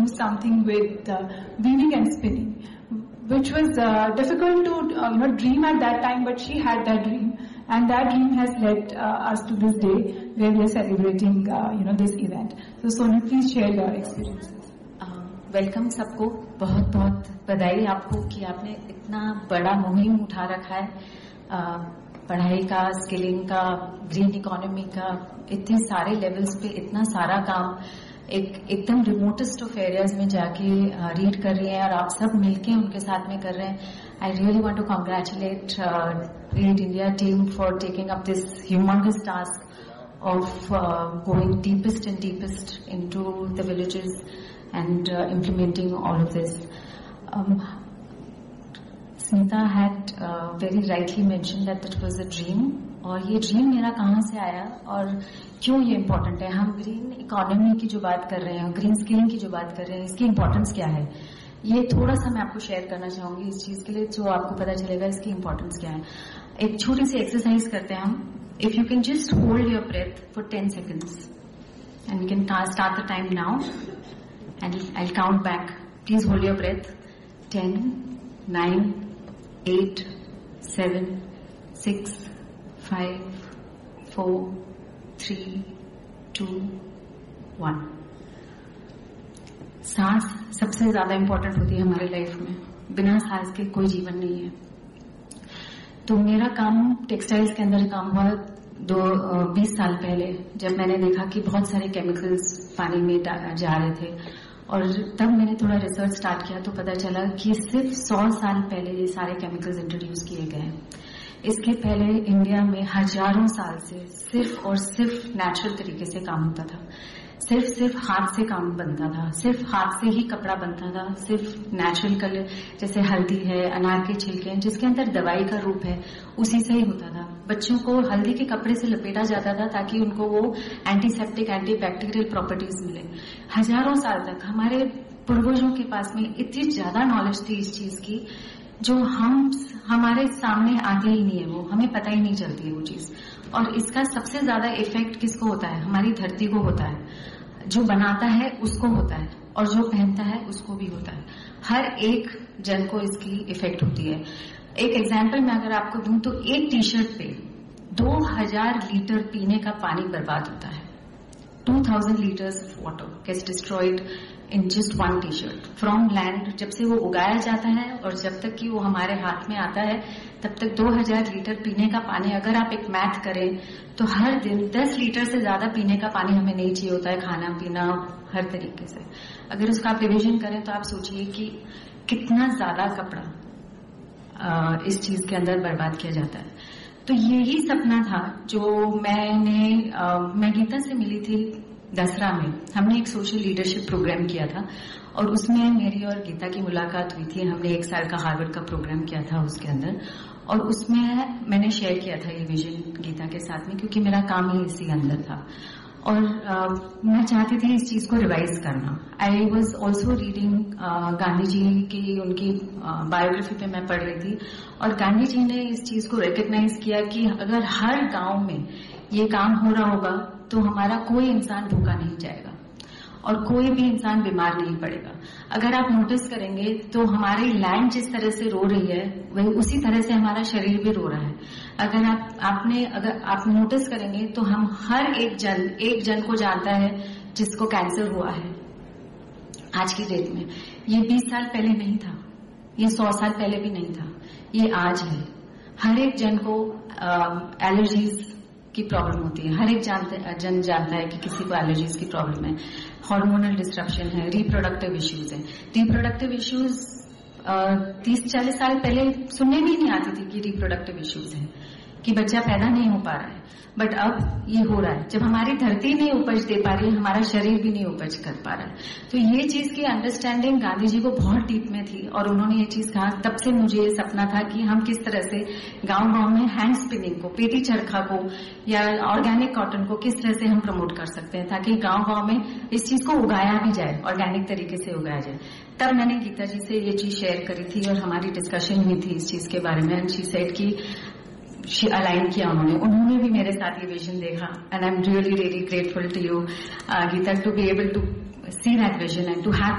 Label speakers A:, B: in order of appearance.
A: something with weaving and spinning, which was difficult to dream at that time, but she had that dream, and that dream has led us to this day where we are celebrating this event. So Sonu, please share your experiences.
B: Welcome सबको, बहुत बहुत बधाई आपको कि आपने इतना बड़ा मुहिम उठा रखा है, पढ़ाई का, स्किलिंग का, ग्रीन इकोनॉमी का, इतने सारे लेवल्स पे इतना सारा काम एकदम रिमोटेस्ट ऑफ एरियाज में जाके रीड कर रही हैं और आप सब मिलके उनके साथ में कर रहे हैं. I really want to congratulate great India team for taking up this humongous task of going deepest and deepest into the villages and implementing all of this. Smita had very rightly mentioned that it was a dream, और ये dream मेरा कहाँ से आया और क्यों ये important है. हम ग्रीन इकोनॉमी की जो बात कर रहे हैं, ग्रीन स्किलिंग की जो बात कर रहे हैं, इसकी इम्पोर्टेंस क्या है, ये थोड़ा सा मैं आपको शेयर करना चाहूंगी इस चीज के लिए, जो आपको पता चलेगा इसकी इम्पोर्टेंस क्या है. एक छोटी सी एक्सरसाइज करते हैं हम. If you can just hold your breath for 10 seconds, and we can start the time now, and I'll count back. Please hold your breath. 10, 9, 8, 7, 6, 5, 4, 3, 2, 1. सांस सबसे ज्यादा इंपॉर्टेंट होती है हमारी लाइफ में. बिना सांस के कोई जीवन नहीं है. तो मेरा काम टेक्सटाइल्स के अंदर काम हुआ 20 साल पहले, जब मैंने देखा कि बहुत सारे केमिकल्स पानी में जा रहे थे, और तब मैंने थोड़ा रिसर्च स्टार्ट किया तो पता चला कि सिर्फ 100 साल पहले ये सारे केमिकल्स इंट्रोड्यूस किए गए हैं. इसके पहले इंडिया में हजारों साल से सिर्फ और सिर्फ नेचुरल तरीके से काम होता था. सिर्फ हाथ से काम बनता था, सिर्फ हाथ से ही कपड़ा बनता था, सिर्फ नेचुरल कलर जैसे हल्दी है, अनार के छिलके हैं, जिसके अंदर दवाई का रूप है, उसी से ही होता था. बच्चों को हल्दी के कपड़े से लपेटा जाता था ताकि उनको वो एंटीसेप्टिक, एंटीबैक्टीरियल प्रॉपर्टीज मिले. हजारों साल तक हमारे पूर्वजों के पास में इतनी ज्यादा नॉलेज थी इस चीज की, जो हमारे सामने आती ही नहीं है, वो हमें पता ही नहीं चलती है वो चीज. और इसका सबसे ज्यादा इफेक्ट किसको होता है? हमारी धरती को होता है. जो बनाता है उसको होता है, और जो पहनता है उसको भी होता है. हर एक जन को इसकी इफेक्ट होती है. एक एग्जाम्पल मैं अगर आपको दूं तो एक टी शर्ट पे 2000 लीटर पीने का पानी बर्बाद होता है. 2000 liters of water gets destroyed in just one t-shirt from land. जब से वो उगाया जाता है और जब तक कि वो हमारे हाथ में आता है, तब तक 2000 लीटर पीने का पानी. अगर आप एक मैथ करें तो हर दिन 10 लीटर से ज्यादा पीने का पानी हमें नहीं चाहिए होता है, खाना पीना हर तरीके से. अगर उसका आप डिविजन करें तो आप सोचिए कि कितना ज्यादा कपड़ा इस चीज के अंदर बर्बाद किया जाता है. तो यही सपना था जो मैं गीता से मिली थी दसरा में. हमने एक सोशल लीडरशिप प्रोग्राम किया था और उसमें मेरी और गीता की मुलाकात हुई थी. हमने 1 साल का हार्वर्ड का प्रोग्राम किया था उसके अंदर, और उसमें मैंने शेयर किया था ये विजन गीता के साथ में, क्योंकि मेरा काम ही इसी अंदर था. और मैं चाहती थी इस चीज को रिवाइज करना. I was also reading Gandhi ji की, उनकी बायोग्राफी पे मैं पढ़ रही थी, और गांधी जी ने इस चीज को रिकग्नाइज किया कि अगर हर गांव में ये काम हो रहा होगा तो हमारा कोई इंसान भूखा नहीं जाएगा और कोई भी इंसान बीमार नहीं पड़ेगा. अगर आप नोटिस करेंगे तो हमारी लैंड जिस तरह से रो रही है, वही उसी तरह से हमारा शरीर भी रो रहा है. अगर आप नोटिस करेंगे तो हम हर एक जन को जानता है जिसको कैंसर हुआ है आज की डेट में. ये 20 साल पहले नहीं था, ये 100 साल पहले भी नहीं था, ये आज है. हर एक जन को एलर्जीज की प्रॉब्लम होती है. हर एक जन जानता है कि किसी को एलर्जीज की प्रॉब्लम है, हार्मोनल डिस्ट्रप्शन है, रिप्रोडक्टिव इश्यूज है. रिप्रोडक्टिव इश्यूज 30-40 साल पहले सुनने में ही नहीं आती थी कि रिप्रोडक्टिव इश्यूज हैं, कि बच्चा पैदा नहीं हो पा रहा है. बट अब ये हो रहा है. जब हमारी धरती नहीं उपज दे पा रही है, हमारा शरीर भी नहीं उपज कर पा रहा है. तो ये चीज की अंडरस्टैंडिंग गांधी जी को बहुत डीप में थी, और उन्होंने ये चीज कहा. तब से मुझे ये सपना था कि हम किस तरह से गांव में हैंड स्पिनिंग को, पेटी चरखा को या ऑर्गेनिक कॉटन को किस तरह से हम प्रमोट कर सकते हैं, ताकि गांव में इस चीज को उगाया भी जाए, ऑर्गेनिक तरीके से उगाया जाए. तब मैंने गीता जी से ये चीज शेयर करी थी और हमारी डिस्कशन हुई थी इस चीज के बारे में. एंड शी सेड कि अलाइन किया उन्होंने भी मेरे साथ ये विजन देखा. And I am really really grateful to you Gita, to be able to see that vision and to have